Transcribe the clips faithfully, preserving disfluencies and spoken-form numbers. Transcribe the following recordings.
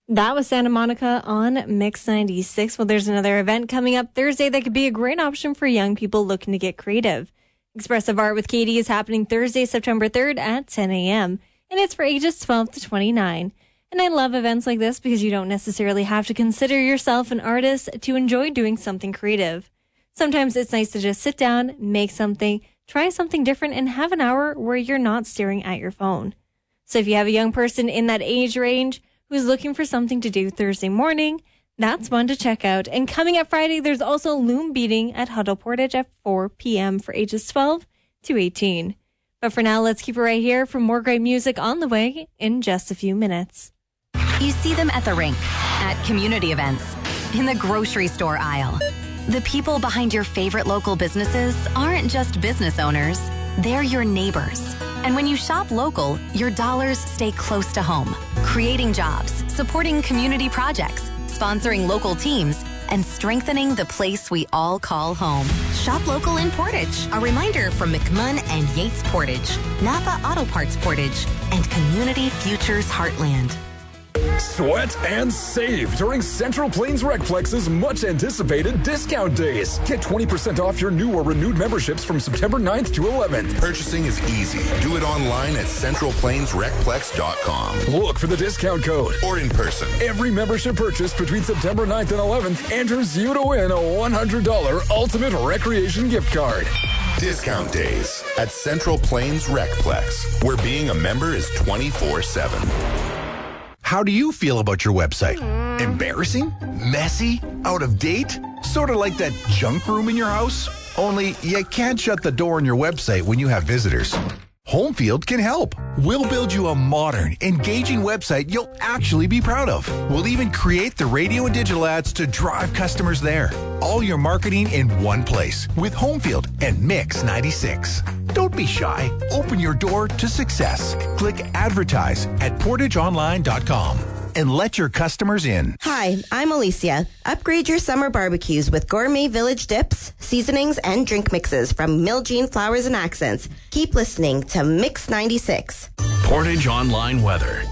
That was Santa Monica on Mix ninety-six. Well, there's another event coming up Thursday that could be a great option for young people looking to get creative. Expressive Art with Katie is happening Thursday, September third at ten a.m. and it's for ages twelve to twenty-nine. And I love events like this because you don't necessarily have to consider yourself an artist to enjoy doing something creative. Sometimes it's nice to just sit down, make something, try something different, and have an hour where you're not staring at your phone. So if you have a young person in that age range who's looking for something to do Thursday morning, that's one to check out. And coming up Friday, there's also loom beading at Huddle Portage at four p.m. for ages twelve to eighteen. But for now, let's keep it right here for more great music on the way in just a few minutes. You see them at the rink, at community events, in the grocery store aisle. The people behind your favorite local businesses aren't just business owners, they're your neighbors. And when you shop local, your dollars stay close to home, creating jobs, supporting community projects, sponsoring local teams, and strengthening the place we all call home. Shop local in Portage. A reminder from McMunn and Yates Portage, Napa Auto Parts Portage, and Community Futures Heartland. Sweat and save during Central Plains Recplex's much-anticipated discount days. Get twenty percent off your new or renewed memberships from September ninth to eleventh. Purchasing is easy. Do it online at central plains recplex dot com. Look for the discount code. Or in person. Every membership purchase between September ninth and eleventh enters you to win a one hundred dollars Ultimate Recreation gift card. Discount days at Central Plains Recplex, where being a member is twenty-four seven. How do you feel about your website? Embarrassing? Messy? Out of date? Sort of like that junk room in your house? Only you can't shut the door on your website when you have visitors. Homefield can help. We'll build you a modern, engaging website you'll actually be proud of. We'll even create the radio and digital ads to drive customers there. All your marketing in one place with Homefield and Mix ninety-six. Don't be shy. Open your door to success. Click advertise at portage online dot com and let your customers in. Hi, I'm Alicia. Upgrade your summer barbecues with gourmet village dips, seasonings, and drink mixes from Miljean Flowers and Accents. Keep listening to Mix ninety-six. Portage Online Weather.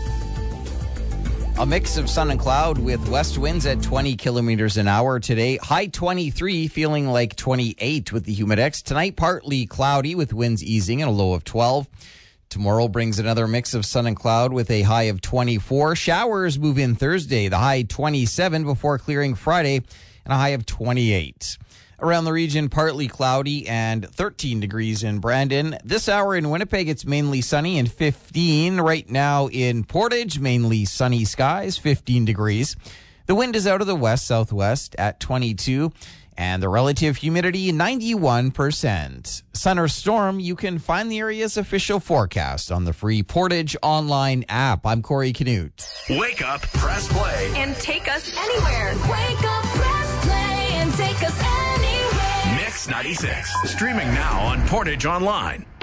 A mix of sun and cloud with west winds at twenty kilometers an hour today. High twenty-three, feeling like twenty-eight with the humidex. Tonight, partly cloudy with winds easing and a low of twelve. Tomorrow brings another mix of sun and cloud with a high of twenty-four. Showers move in Thursday, the high twenty-seven before clearing Friday and a high of twenty-eight. Around the region, partly cloudy and thirteen degrees in Brandon. This hour in Winnipeg, it's mainly sunny and fifteen. Right now in Portage, mainly sunny skies, fifteen degrees. The wind is out of the west-southwest at twenty-two, and the relative humidity, ninety-one percent. Sun or storm, you can find the area's official forecast on the free Portage Online app. I'm Corey Canute. Wake up, press play, And take us anywhere. Wake up, press play, and take us anywhere. Mix ninety-six. Streaming now on Portage Online.